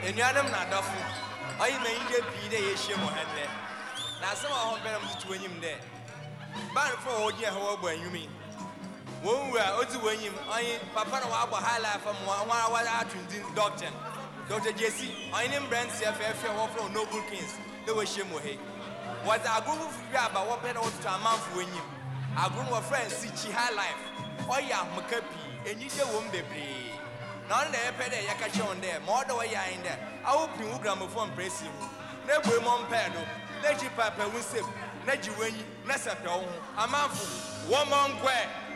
enuanom na adafo ayi manyide pii de yehye mo henne na asem a ho beram tutu anyim de ban fo ogi e ho agba anwumi won wura odi wanyim ayi papa na wa agba high life am wa atundin Dr. JC ayi brand CFF wo from Noble Kings de we hye mo he was agrufu fi aba wo pe na wo tutu amanfo anyim agrufu wo friends si high life oya makapi enyide wo mbebre na on dey pede ya ka che on there more do we yan there I will pin gramophone press you na gbe mo mpedo na ji papa wusem na ji wanyi na sepe wo amanfo wo mo nkwe